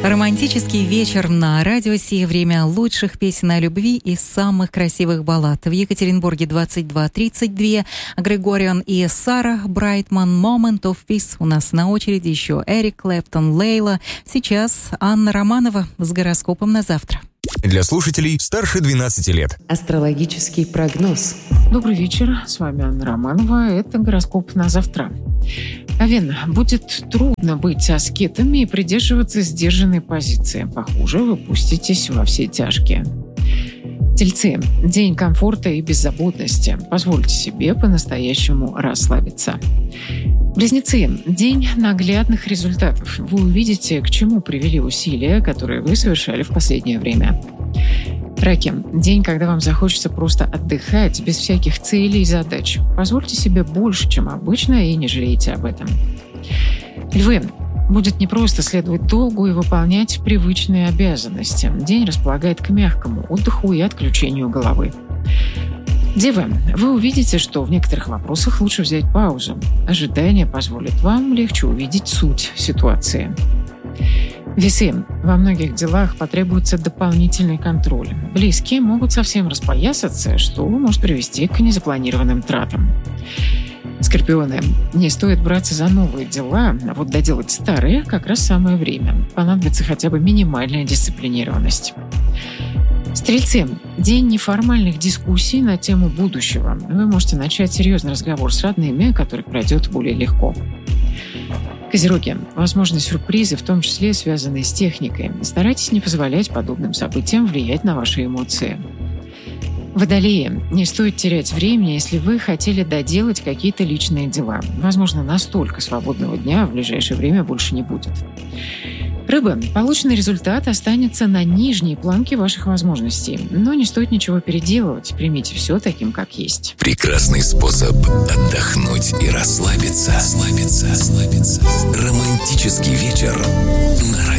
Романтический вечер на радио «Сие время» лучших песен о любви и самых красивых баллад. В Екатеринбурге 22:32. Грегориан и Сара Брайтман, Moment of Peace. У нас на очереди еще Эрик Клэптон, Лейла. Сейчас Анна Романова с гороскопом на завтра. Для слушателей старше 12 лет. Астрологический прогноз. Добрый вечер, с вами Анна Романова. Это гороскоп на завтра. Овен, будет трудно быть аскетами и придерживаться сдержанной позиции. Похоже, вы пуститесь во все тяжкие. Тельцы, день комфорта и беззаботности. Позвольте себе по-настоящему расслабиться. Близнецы, день наглядных результатов. Вы увидите, к чему привели усилия, которые вы совершали в последнее время. Раки, день, когда вам захочется просто отдыхать без всяких целей и задач. Позвольте себе больше, чем обычно, и не жалейте об этом. Львы, будет непросто следовать долгу и выполнять привычные обязанности. День располагает к мягкому отдыху и отключению головы. Девы, вы увидите, что в некоторых вопросах лучше взять паузу. Ожидание позволит вам легче увидеть суть ситуации. Весы, во многих делах потребуется дополнительный контроль. Близкие могут совсем распоясаться, что может привести к незапланированным тратам. Скорпионы, не стоит браться за новые дела, а вот доделать старые как раз самое время. Понадобится хотя бы минимальная дисциплинированность. Стрельцы, день неформальных дискуссий на тему будущего. Вы можете начать серьезный разговор с родными, который пройдет более легко. Козероги, возможны сюрпризы, в том числе связанные с техникой. Старайтесь не позволять подобным событиям влиять на ваши эмоции. Водолеи, не стоит терять времени, если вы хотели доделать какие-то личные дела. Возможно, настолько свободного дня в ближайшее время больше не будет. Рыбы, полученный результат останется на нижней планке ваших возможностей, но не стоит ничего переделывать. Примите все таким, как есть. Прекрасный способ отдохнуть и расслабиться. Романтический вечер на радио.